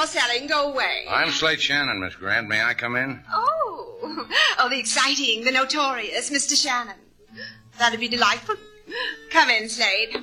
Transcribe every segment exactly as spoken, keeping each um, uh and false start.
you're selling. Go away. I'm Slade Shannon, Miss Grant. May I come in? Oh, oh, the exciting, the notorious Mister Shannon. That'd be delightful. Come in, Slade.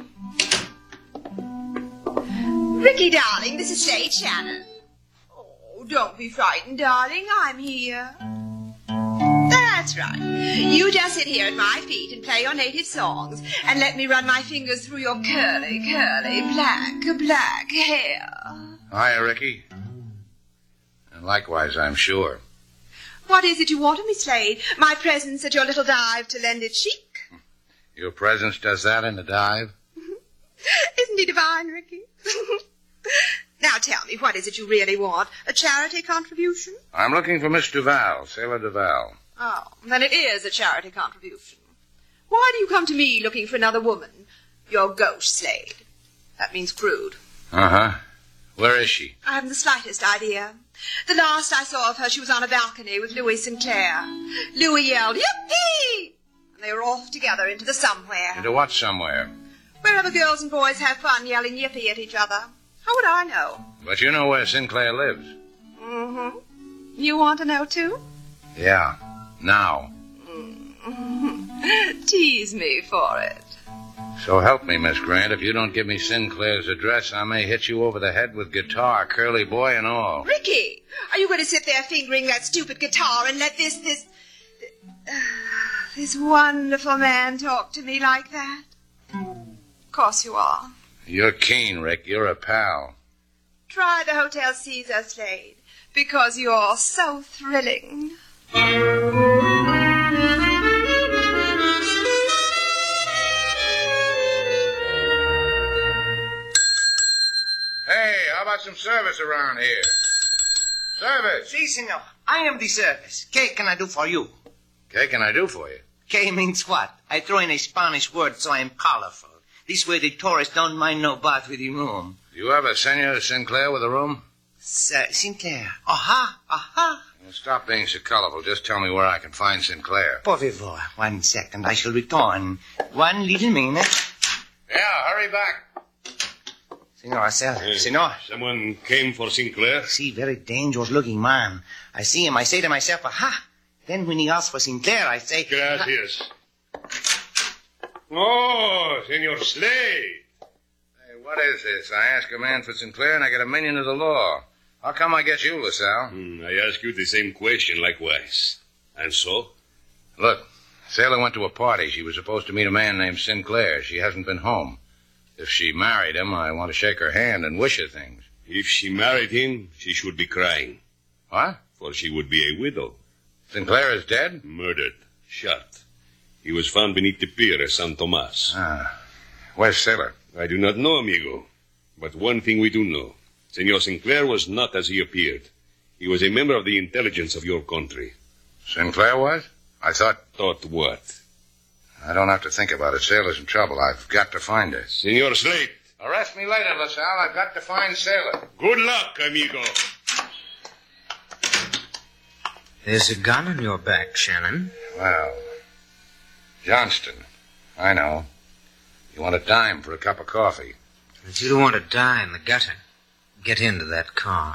Ricky, darling, this is Slade Shannon. Oh, don't be frightened, darling. I'm here. That's right. You just sit here at my feet and play your native songs and let me run my fingers through your curly, curly, black, black hair. Hiya, Ricky. And likewise, I'm sure. What is it you want of me, Slade? My presence at your little dive to lend it chic? Your presence does that in the dive? Isn't he divine, Ricky? Now tell me, what is it you really want? A charity contribution? I'm looking for Miss Duval, Sailor Duval. Oh, then it is a charity contribution. Why do you come to me looking for another woman? You're gauche, Slade. That means crude. Uh-huh. Where is she? I haven't the slightest idea. The last I saw of her, she was on a balcony with Louis Sinclair. Louis yelled, "Yippee!" And they were off together into the somewhere. Into what somewhere? Wherever girls and boys have fun yelling yippee at each other. How would I know? But you know where Sinclair lives. Mm-hmm. You want to know, too? Yeah. Now. Mm-hmm. Tease me for it. So help me, Miss Grant. If you don't give me Sinclair's address, I may hit you over the head with guitar, curly boy and all. Ricky, are you going to sit there fingering that stupid guitar and let this, this, uh, this wonderful man talk to me like that? Of course you are. You're keen, Rick. You're a pal. Try the Hotel Caesar, Slade, because you're so thrilling. Hey, how about some service around here? Service. Si, senor. I am the service. ¿Qué can I do for you? ¿Qué can I do for you? ¿Qué means what? I throw in a Spanish word so I am colorful. This way the tourists don't mind no bath with the room. You have a Senor Sinclair with a room? S- uh, Sinclair. Aha, aha. Well, stop being so colorful. Just tell me where I can find Sinclair. Por favor, one second. I shall return. One little minute. Yeah, hurry back. Senor, sir. Hey, Senor. Someone came for Sinclair? See, very dangerous-looking man. I see him. I say to myself, aha. Then when he asks for Sinclair, I say... Gracias. Oh, Senor Slade. Hey, what is this? I ask a man for Sinclair and I get a minion of the law. How come I get you, LaSalle? Hmm, I ask you the same question likewise. And so? Look, Sailor went to a party. She was supposed to meet a man named Sinclair. She hasn't been home. If she married him, I want to shake her hand and wish her things. If she married him, she should be crying. What? For she would be a widow. Sinclair is dead? Murdered. Shot. He was found beneath the pier at San Tomas. Ah. Where's Sailor? I do not know, amigo. But one thing we do know. Senor Sinclair was not as he appeared. He was a member of the intelligence of your country. Sinclair was? I thought... Thought what? I don't have to think about it. Sailor's in trouble. I've got to find her. Senor Slade. Arrest me later, LaSalle. I've got to find Sailor. Good luck, amigo. There's a gun on your back, Shannon. Well, Johnston. I know. You want a dime for a cup of coffee. But you don't want to die in the gutter. Get into that car.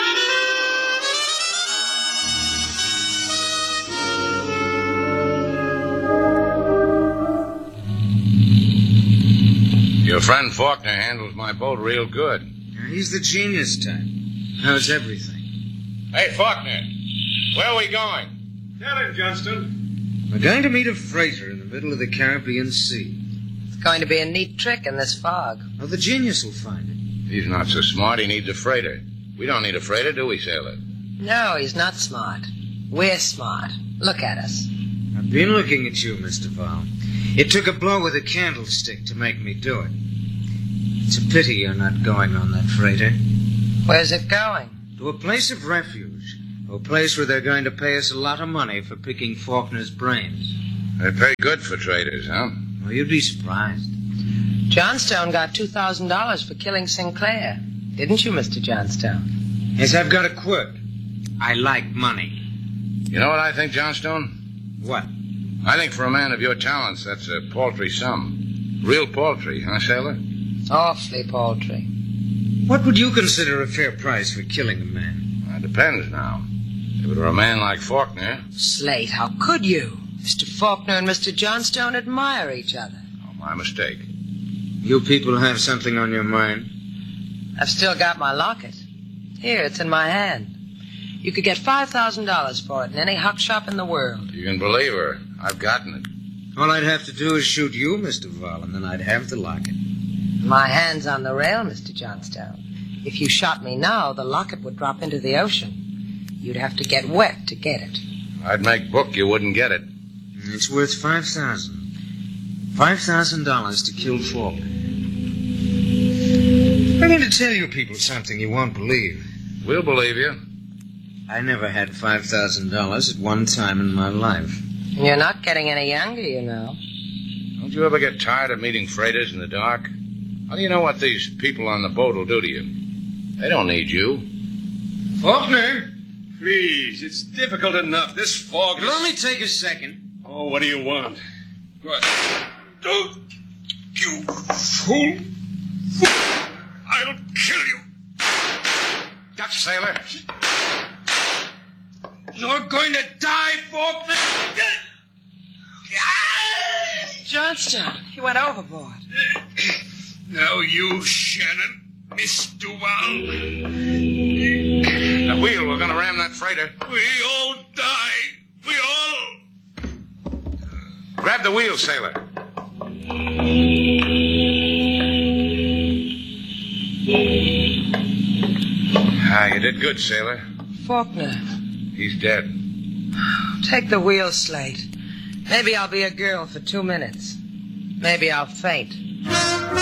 Your friend Faulkner handles my boat real good. He's the genius type. Knows everything. Hey, Faulkner, where are we going? Tell him, Johnston. We're going to meet a freighter in the middle of the Caribbean Sea. It's going to be a neat trick in this fog. Oh, the genius will find it. He's not so smart. He needs a freighter. We don't need a freighter, do we, Sailor? No, he's not smart. We're smart. Look at us. I've been looking at you, Mister Val. It took a blow with a candlestick to make me do it. It's a pity you're not going on that freighter. Where's it going? To a place of refuge. A place where they're going to pay us a lot of money for picking Faulkner's brains. They pay good for traders, huh? Well, you'd be surprised. Johnstone got two thousand dollars for killing Sinclair. Didn't you, Mister Johnstone? Yes, I've got a quirk. I like money. You know what I think, Johnstone? What? I think for a man of your talents, that's a paltry sum. Real paltry, huh, Sailor? Awfully paltry. What would you consider a fair price for killing a man? That depends now. If it were a man like Faulkner... Slate, how could you? Mister Faulkner and Mister Johnstone admire each other. Oh, my mistake. You people have something on your mind? I've still got my locket. Here, it's in my hand. You could get five thousand dollars for it in any huck shop in the world. You can believe her. I've gotten it. All I'd have to do is shoot you, Mister Val, and then I'd have the locket. My hand's on the rail, Mister Johnstone. If you shot me now, the locket would drop into the ocean. You'd have to get wet to get it. I'd make book you wouldn't get it. It's worth five thousand. Five thousand dollars to kill Faulkner. I'm going to tell you people something you won't believe. We'll believe you. I never had five thousand dollars at one time in my life. You're not getting any younger, you know. Don't you ever get tired of meeting freighters in the dark? How do you know what these people on the boat will do to you? They don't need you. Faulkner! Please, it's difficult enough. This fog It'll is... only take a second. Oh, what do you want? What? Don't... You fool! I'll kill you! Dutch sailor! You're going to die, Faulkner! Johnstone, you went overboard. Now you, Shannon, Miss Duval. The wheel, we're gonna ram that freighter. We all die. We all... Grab the wheel, sailor. Ah, you did good, sailor. Faulkner, He's dead. take the wheel, Slate. Maybe I'll be a girl for two minutes. Maybe I'll faint.